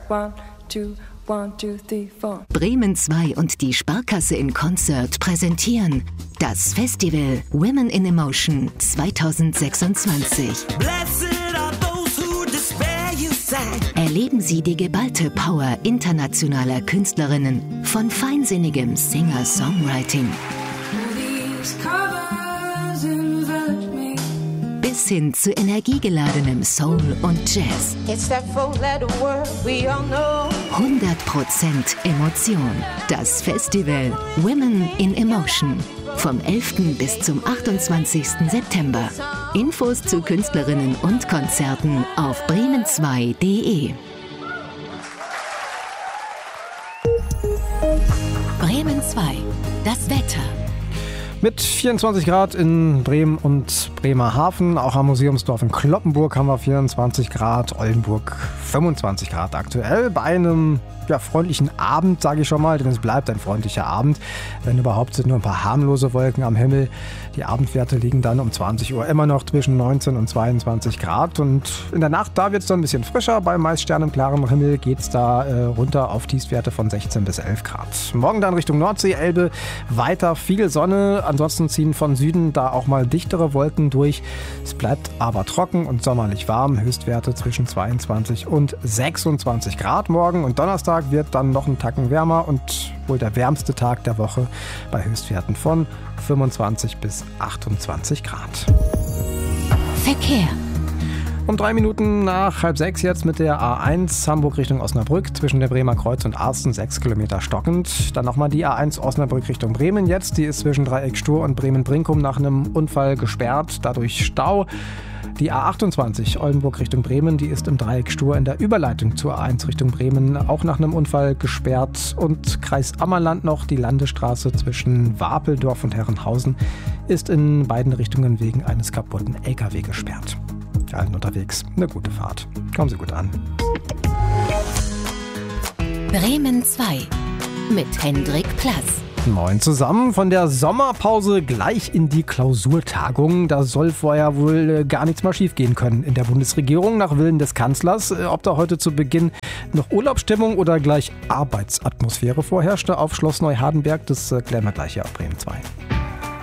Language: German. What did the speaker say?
1, 2, 1, 2, 3, 4. Bremen 2 und die Sparkasse in Concert präsentieren das Festival Women in Emotion 2026. Erleben Sie die geballte Power internationaler Künstlerinnen von feinsinnigem Singer-Songwriting bis hin zu energiegeladenem Soul und Jazz. 100% Emotion. Das Festival Women in Emotion. Vom 11. bis zum 28. September. Infos zu Künstlerinnen und Konzerten auf bremen2.de. Bremen 2. Das Wetter. Mit 24 Grad in Bremen und Bremerhaven, auch am Museumsdorf in Cloppenburg haben wir 24 Grad, Oldenburg 25 Grad aktuell. Bei einem freundlichen Abend, sage ich schon mal, denn es bleibt ein freundlicher Abend. Wenn überhaupt, sind nur ein paar harmlose Wolken am Himmel. Die Abendwerte liegen dann um 20 Uhr immer noch zwischen 19 und 22 Grad. Und in der Nacht, da wird es dann ein bisschen frischer. Bei meist sternenklarem Himmel geht es da runter auf Tiefstwerte von 16 bis 11 Grad. Morgen dann Richtung Nordsee, Elbe, weiter viel Sonne. Ansonsten ziehen von Süden da auch mal dichtere Wolken durch. Es bleibt aber trocken und sommerlich warm. Höchstwerte zwischen 22 und 26 Grad morgen. Und Donnerstag wird dann noch ein Tacken wärmer und wohl der wärmste Tag der Woche bei Höchstwerten von 25 bis 28 Grad. Verkehr. Um 3 Minuten nach 5:30 jetzt mit der A1 Hamburg Richtung Osnabrück zwischen der Bremer Kreuz und Arsten 6 Kilometer stockend. Dann nochmal die A1 Osnabrück Richtung Bremen jetzt. Die ist zwischen Dreieck Stur und Bremen-Brinkum nach einem Unfall gesperrt, dadurch Stau. Die A28 Oldenburg Richtung Bremen, die ist im Dreieck Stur in der Überleitung zur A1 Richtung Bremen auch nach einem Unfall gesperrt. Und Kreis Ammerland noch, die Landesstraße zwischen Wapeldorf und Herrenhausen ist in beiden Richtungen wegen eines kaputten LKW gesperrt. Für allen unterwegs eine gute Fahrt. Kommen Sie gut an. Bremen 2 mit Hendrik Plass. Moin zusammen, von der Sommerpause gleich in die Klausurtagung. Da soll vorher wohl gar nichts mal schief gehen können in der Bundesregierung nach Willen des Kanzlers. Ob da heute zu Beginn noch Urlaubsstimmung oder gleich Arbeitsatmosphäre vorherrschte auf Schloss Neuhardenberg, das klären wir gleich hier auf Bremen 2.